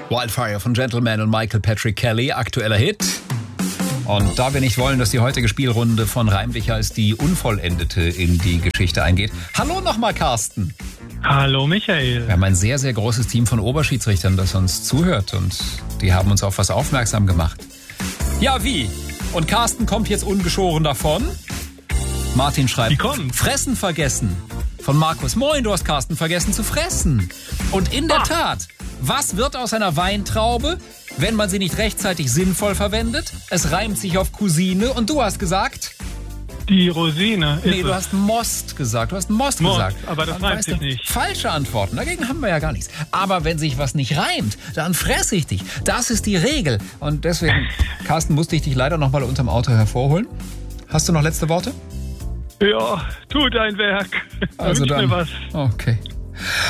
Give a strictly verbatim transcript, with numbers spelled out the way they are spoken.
Wildfire von Gentleman und Michael Patrick Kelly, aktueller Hit. Und da wir nicht wollen, dass die heutige Spielrunde von Reimlicher als die unvollendete in die Geschichte eingeht. Hallo nochmal, Carsten. Hallo, Michael. Wir haben ein sehr, sehr großes Team von Oberschiedsrichtern, das uns zuhört. Und die haben uns auf was aufmerksam gemacht. Ja, wie? Und Carsten kommt jetzt ungeschoren davon. Martin schreibt, Wie kommt? Fressen vergessen. Von Markus, moin, du hast Carsten vergessen zu fressen. Und in der ah. Tat, was wird aus einer Weintraube, wenn man sie nicht rechtzeitig sinnvoll verwendet? Es reimt sich auf Cousine und du hast gesagt... Die Rosine. Nee, du hast Most gesagt. Du hast Most, Most gesagt. Aber das reimt sich nicht. Falsche Antworten. Dagegen haben wir ja gar nichts. Aber wenn sich was nicht reimt, dann fress ich dich. Das ist die Regel. Und deswegen, Carsten, musste ich dich leider noch mal unterm Auto hervorholen. Hast du noch letzte Worte? Ja, tu dein Werk. Also Wünsch dann. mir was. Okay.